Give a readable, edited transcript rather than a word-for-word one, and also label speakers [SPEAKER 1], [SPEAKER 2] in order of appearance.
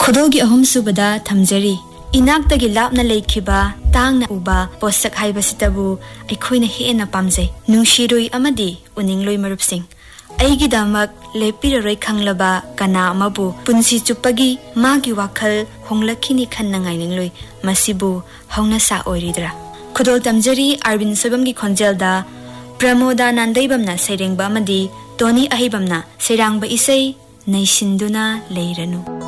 [SPEAKER 1] खुदोगी अहुम सुबदा थमजरी इनाक्तगी लापना लेखिबा तांगना उबा पोसक हाइबसितबु अखोइना हेना पामजै नुंशिरोई अमदी उनिंगलोई मरुपसिंग अईगिदमक लेपिररोई खंगलबा कना अमबु पुंसी चुप्पगी मागी वाखल होंगलखिनी खन्नंगाइनिंगलोई मसिबु हौनसा ओइरिदरा खुदोल तमजरी अरविंद सोबमगी खोंजेलदा प्रमोदा नांदैबमना सैरेंबा अमदी टोनी अहिबमना सैरांबा इसै नैसिंदुना लेरनु।